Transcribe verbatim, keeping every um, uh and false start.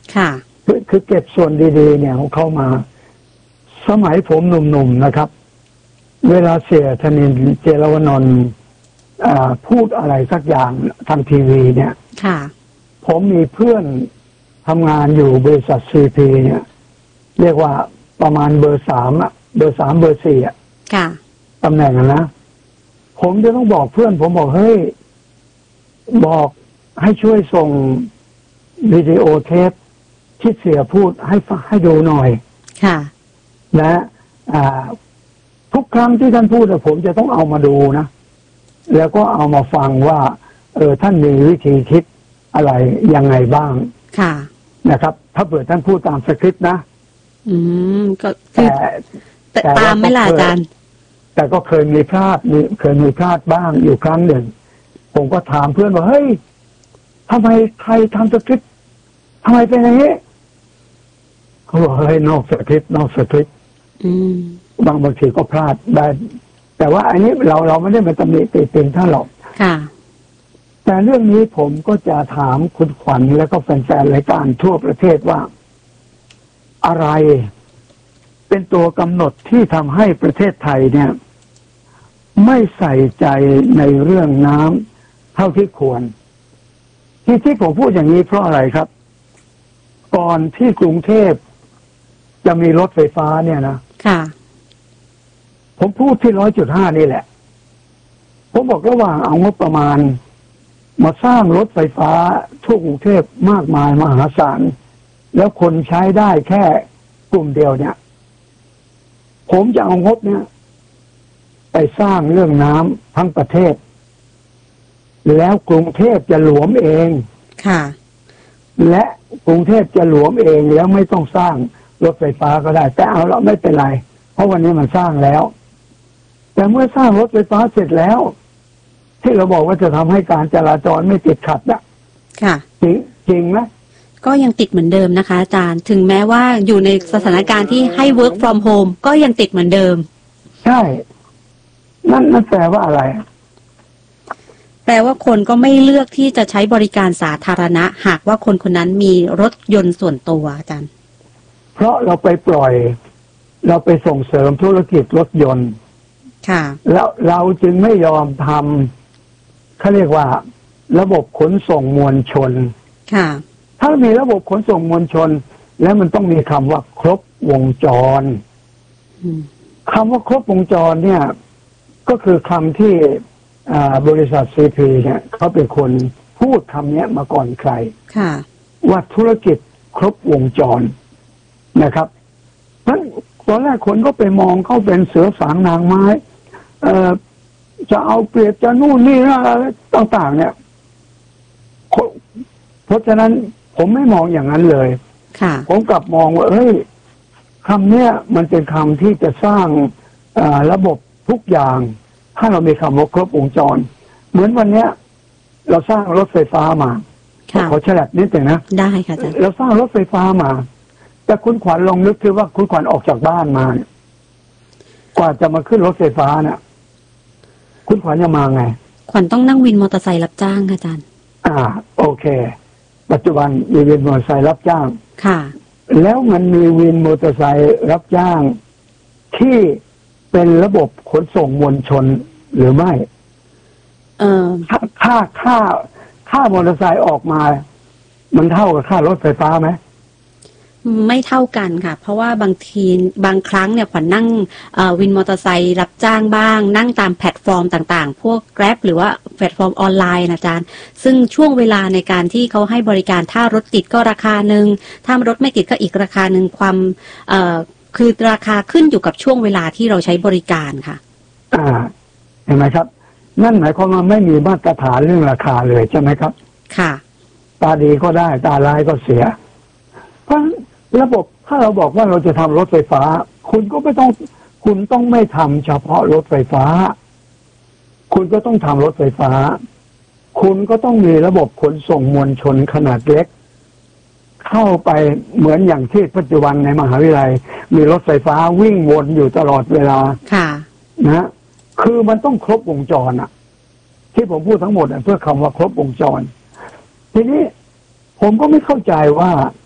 ค่ะคือคือเก็บส่วนดีๆเนี่ยของเขามาสมัยผมหนุ่มๆนะครับเวลาเสียธนินทร์เจรวนนท์พูดอะไรสักอย่างทางทีวีเนี่ยค่ะผมมีเพื่อนทำงานอยู่บริษัทซีพีเนี่ยเรียกว่าประมาณเบอร์สามอะเบอร์สามเบอร์สี่อะค่ะตำแหน่งนะผมจะต้องบอกเพื่อนผมบอกเฮ้ยบอกให้ช่วยส่งวิดีโอเทปที่เสียพูดให้ให้ดูหน่อยค่ะและอ่าทุกครั้งที่ท่านพูดผมจะต้องเอามาดูนะแล้วก็เอามาฟังว่าเออท่านมีวิธีคิดอะไรยังไงบ้างค่ะนะครับถ้าเผื่อท่านพูดตามสคริปต์นะอืมก็แต่แต่ตามไม่ล่ะอาจารย์แต่ก็เคยมีพลาดมีเคยมีพลาดบ้างอยู่ครั้งหนึ่งผมก็ถามเพื่อนว่าเฮ้ยทำไมใครทำสคริปต์ทำไมเป็นอย่างนี้เขาบอกเฮ้ยนอกสคริปต์นอกสคริปต์บางบางทีก็พลาดได้แต่ว่าอันนี้เราเราไม่ได้มาตำหนิติติงท่านหรอกค่ะแต่เรื่องนี้ผมก็จะถามคุณขวัญและก็แฟนๆรายการทั่วประเทศว่าอะไรเป็นตัวกำหนดที่ทำให้ประเทศไทยเนี่ยไม่ใส่ใจในเรื่องน้ำเท่าที่ควรที่ที่ผมพูดอย่างนี้เพราะอะไรครับก่อนที่กรุงเทพจะมีรถไฟฟ้าเนี่ยนะค่ะผมพูดที่ร้อยจุดห้านี่แหละผมบอกระหว่างเอางบประมาณมาสร้างรถไฟฟ้าทั่วกรุงเทพมากมายมหาศาลแล้วคนใช้ได้แค่กลุ่มเดียวเนี่ยผมจะเอางบเนี่ยไปสร้างเรื่องน้ำทั้งประเทศแล้วกรุงเทพจะหลวมเองค่ะและกรุงเทพจะหลวมเองแล้วไม่ต้องสร้างรถไฟฟ้าก็ได้แต่เอาละไม่เป็นไรเพราะวันนี้มันสร้างแล้วแต่เมื่อสร้างรถไฟฟ้าเสร็จแล้วที่เราบอกว่าจะทำให้การจราจรไม่ติดขัดนะค่ะจริงจริงไหมก็ยังติดเหมือนเดิมนะคะอาจารย์ถึงแม้ว่าอยู่ในสถานการณ์ที่ให้ work from home ก็ยังติดเหมือนเดิมใช่นั่นนั่นแปลว่าอะไรแปลว่าคนก็ไม่เลือกที่จะใช้บริการสาธารณะหากว่าคนคนนั้นมีรถยนต์ส่วนตัวอาจารย์เพราะเราไปปล่อยเราไปส่งเสริมธุรกิจรถยนต์ค่ะแล้วเราจึงไม่ยอมทำเขาเรียกว่าระบบขนส่งมวลชนค่ะถ้ามีระบบขนส่งมวลชนแล้วมันต้องมีคำว่าครบวงจรคำว่าครบวงจรเนี่ยก็คือคำที่บริษัทซีพีเนี่ยเขาเป็นคนพูดคำนี้มาก่อนใครค่ะว่าธุรกิจครบวงจรนะครับเพราะตอนแรกคนก็ไปมองเขาเป็นเสือสางนางไม้เอ่อจะเอาเปรียบจะนู่นนี่อะไรต่างๆเนี่ยเพราะฉะนั้นผมไม่มองอย่างนั้นเลยผมกลับมองว่าเฮ้ยคำเนี้ยมันเป็นคำที่จะสร้างระบบทุกอย่างถ้าเรามีคำว่าครบวงจรเหมือนวันเนี้ยเราสร้างรถไฟฟ้ามาขอฉลับนิดหนึ่งนะได้ค่ะเราสร้างรถไฟฟ้ามาแต่คุณขวัญลองนึกคือว่าคุณขวัญออกจากบ้านมาเนี่ยกว่าจะมาขึ้นรถไฟฟ้าเนี่ยคุณขวัญจะมาไงขวัญต้องนั่งวินมอเตอร์ไซค์รับจ้างค่ะอาจารย์อ่าโอเคปัจจุบันมีวินมอเตอร์ไซค์รับจ้างค่ะแล้วมันมีวินมอเตอร์ไซค์รับจ้างที่เป็นระบบขนส่งมวลชนหรือไม่เออค่าค่าค่าค่ามอเตอร์ไซค์ออกมามันเท่ากับค่ารถไฟฟ้าไหมไม่เท่ากันค่ะเพราะว่าบางทีบางครั้งเนี่ยขวัญนั่งวินมอเตอร์ไซค์รับจ้างบ้างนั่งตามแพลตฟอร์มต่างๆพวก Grab หรือว่าแพลตฟอร์มออนไลน์นะอาจารย์ซึ่งช่วงเวลาในการที่เขาให้บริการถ้ารถติดก็ราคาหนึ่งถ้ารถไม่ติดก็อีกราคาหนึ่งความคือราคาขึ้นอยู่กับช่วงเวลาที่เราใช้บริการค่ะอ่าเห็นไหมครับนั่นหมายความว่าไม่มีมาตรฐานเรื่องราคาเลยใช่ไหมครับค่ะตาดีก็ได้ตาร้ายก็เสียเพราะระบบถ้าเราบอกว่าเราจะทำรถไฟฟ้าคุณก็ไม่ต้องคุณต้องไม่ทำเฉพาะรถไฟฟ้าคุณก็ต้องทำรถไฟฟ้าคุณก็ต้องมีระบบขนส่งมวลชนขนาดเล็กเข้าไปเหมือนอย่างที่ปัจจุบันในมหาวิทยาลัยมีรถไฟฟ้าวิ่งวนอยู่ตลอดเวลาค่ะนะคือมันต้องครบวงจรอ่ะที่ผมพูดทั้งหมดเพื่อคำว่าครบวงจรทีนี้ผมก็ไม่เข้าใจว่า